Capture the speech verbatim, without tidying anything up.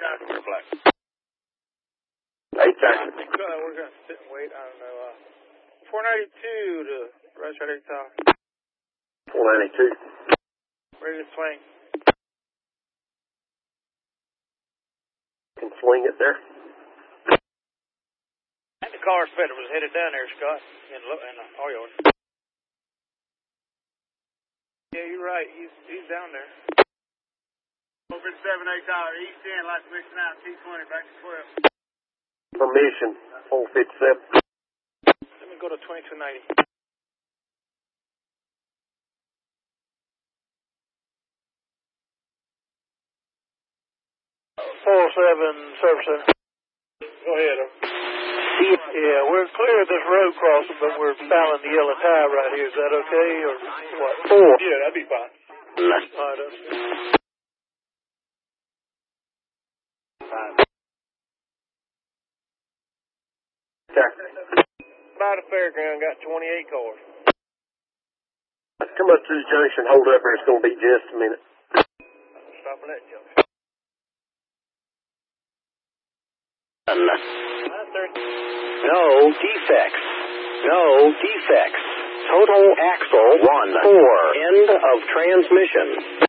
Clear flag. eight thousand. Uh, we're going to sit and wait. I don't know. Uh, four ninety-two to right side eight tower. four ninety-two. Ready to swing. Can swing it there. And the car splitter was headed down there, Scott, in, in the oil yard. Yeah, you're right. He's he's down there. Open seven eight tower, east end, like mission out, T twenty, back to twelve. Permission, four fifty-seven. Let me go to twenty-two ninety. four oh seven, Service Center. Go ahead, um. Yeah, we're clear of this road crossing, but we're fouling the yellow tie right here. Is that okay, or what? Four. Yeah, that'd be fine. All right, uh, Fine. Okay. By the fairground, got twenty-eight cars. Let's come up to the junction, hold up here. It's going to be just a minute. Stop at that junction. No defects. No defects. Total axle one. Four. End of transmission.